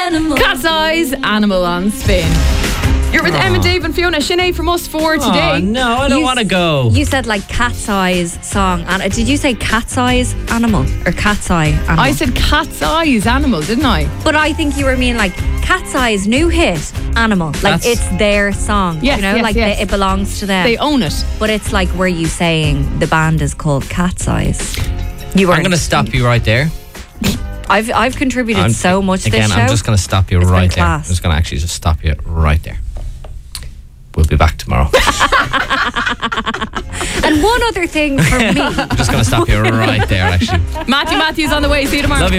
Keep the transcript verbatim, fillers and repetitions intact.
animal. Cat's Eyes, Animal on Spin. You're with Emma, Dave and Fiona. Sinead from us for today. Oh, no, I don't You want to s- go. You said like Cat's Eyes song. And did you say Cat's Eyes Animal or Cat's Eye Animal? I said Cat's Eyes, Animal, didn't I? But I think you were meaning like Cat's Eyes new hit Animal. Like That's- it's their song. Yes, you know, yes, like yes. They, it belongs to them. They own it. But it's like, were you saying the band is called Cat's Eyes? You were. I'm going to stop you right there. I've I've contributed I'm- so much Again, this show. I'm just going to stop you It's been right there. I'm class. just going to actually just stop you right there. We'll be back tomorrow. And one other thing for me. I'm just going to stop you right there, actually. Matthew Matthews on the way. See you tomorrow. Love you.